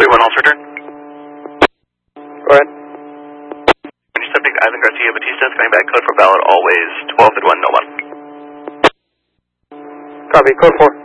3-1, all return. Go ahead. Intercepting Ivan Garcia Batista, coming back, code for valid always, 12-1, no 1. Copy, code 4.